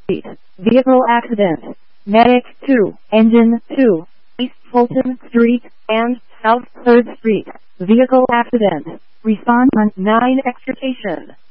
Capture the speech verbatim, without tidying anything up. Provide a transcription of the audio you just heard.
Street, vehicle accident. Medic two, Engine two, East Fulton Street and South third Street, vehicle accident. Respond on nine extrication.